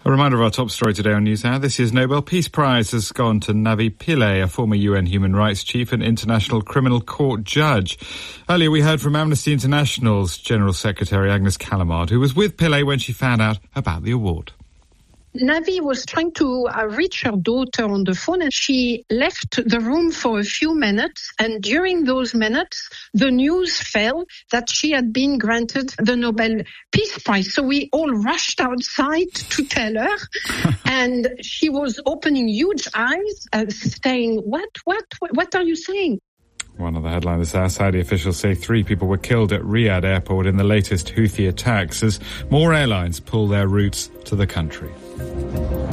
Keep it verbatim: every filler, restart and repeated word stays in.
A reminder of our top story today on NewsHour. This year's Nobel Peace Prize has gone to Navi Pillay, a former U N human rights chief and International Criminal Court judge. Earlier we heard from Amnesty International's General Secretary Agnes Callamard, who was with Pillay when she found out about the award. Navi was trying to uh, reach her daughter on the phone, and she left the room for a few minutes. And during those minutes, the news fell that she had been granted the Nobel Peace Prize. So we all rushed outside to tell her. And she was opening huge eyes, uh, saying, what, what, what are you saying? One of the headlines this hour, Saudi officials say three people were killed at Riyadh airport in the latest Houthi attacks as more airlines pull their routes to the country.